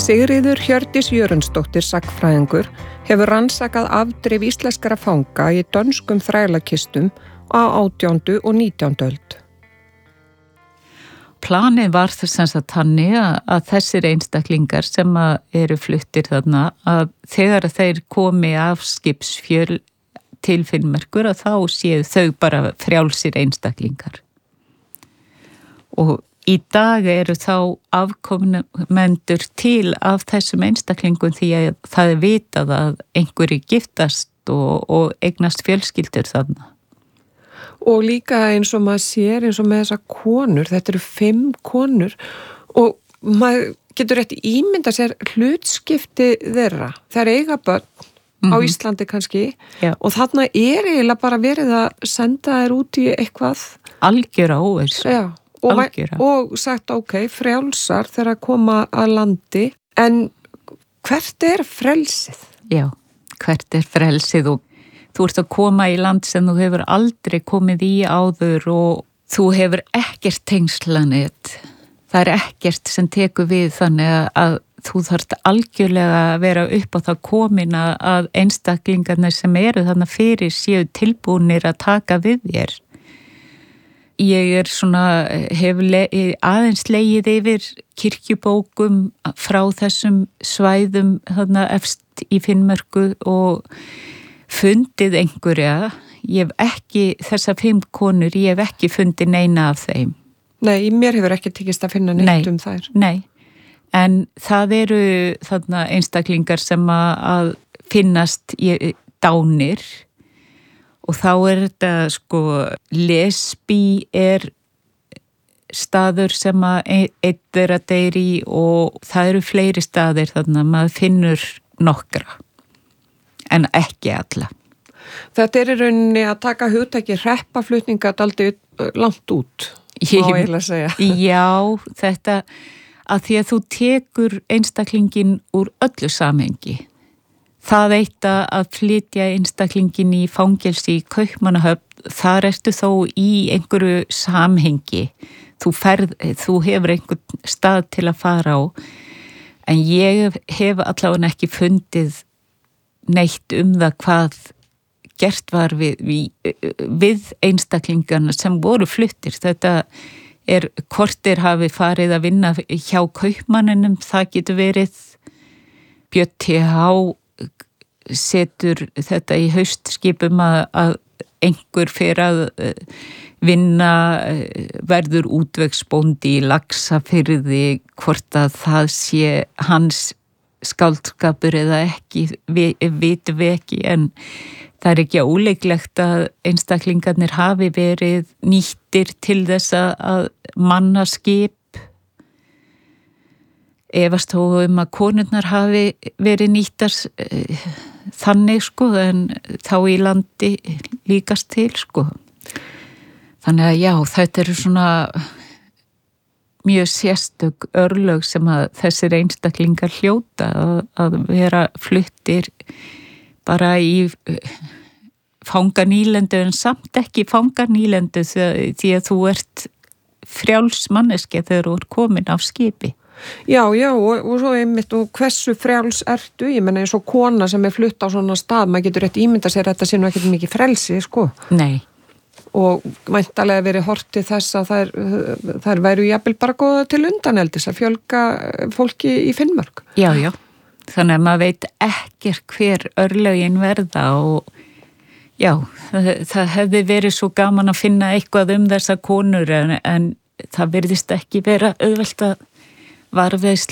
Sigríður Hjördís Jörundsdóttir sagnfræðingur hefur rannsakað afdrif íslenskra fanga í dönskum þrælakistum á 18. og 19. öld. Planið var þess að þannig að þessir einstaklingar sem eru fluttir þarna að þegar þeir komi af skipsfjöl til Finnmerkur að þá séu þau bara frjálsir einstaklingar. Og í dag eru þá afkomendur til af þessum einstaklingum því að það vitað að einhverju giftast og eignast fjölskyldur þarna. Og líka eins og maður sér eins og með þessa konur, þetta eru 5 konur og maður getur rétt ímynda sér hlutskipti þeirra. Þær eiga börn á Íslandi kannski og þarna eiginlega bara verið að senda þær út í eitthvað. Algjöra óvissu. Já, og sagt frjálsar þegar að koma að landi. En hvert er frelsið? Já, hvert er frelsið og þú ert að koma í land sem þú hefur aldrei komið í áður og þú hefur ekkert tengslanett. Það er ekkert sem tekur við þannig að þú þarft algjörlega að vera upp á það komin að einstaklingarnir sem eru þannig fyrir séu tilbúnir að taka við þér. Ég er hef aðeins legið yfir kirkjubókum frá þessum svæðum þarna efst í Finnmörku og fundið einhverja, þessar 5 konur, ég hef ekki fundið neina af þeim. Nei, mér hefur ekki tekist að finna neitt þær. Nei, en það eru þarna einstaklingar sem að finnast dánir og þá er þetta lesbí er staður sem að einn er að deyri og það eru fleiri staðir þarna, maður finnur nokkra. En ekki alla. Þetta er í rauninni að taka hugtæki hreppaflutninga daldið langt út, má eiginlega segja. Já, þetta að því að þú tekur einstaklingin úr öllu samhengi. Það eitt að flytja einstaklingin í fangelsi í Kaupmannahöfn, þar ertu þó í einhverju samhengi. Þú hefur einhvern stað til að fara á, en ég hef allavega ekki fundið neitt það hvað gert var við einstaklingarna sem voru fluttir. Þetta er hvort hafi farið að vinna hjá kaupmanninum, það getur verið. Björn TH setur þetta í haustskipum að einhver fer að vinna, verður útvegsbóndi í Laxafirði, hvort að það sé hans skáldskapur eða ekki, vitum við ekki, en það er ekki óleiklegt að einstaklingarnir hafi verið nýttir til þess að manna skip. Efast þó að konurnar hafi verið nýttar þannig en þá í landi líkast til Þannig að já, þetta eru mjög sérstök örlög sem að þessir einstaklingar hljóta að vera fluttir bara í fanganýlendu en samt ekki fanganýlendu því að þú ert frjáls manneskja þegar þú ert komin af skipi. Já, og svo einmitt og hversu frjáls ertu, ég menna eins og kona sem er flutt á svona stað, maður getur rétt ímynda sér að þetta sé nú ekkert mikið frelsi, Nei. Og væntanlega verið hortið þess að þær væru jafnvel bara góða til undaneldis að fjölga fólki í Finnmörk. Já, þannig að maður veit ekkert hver örlögin verða og já, það hefði verið svo gaman að finna eitthvað þessa konur en það virðist ekki vera auðvelt að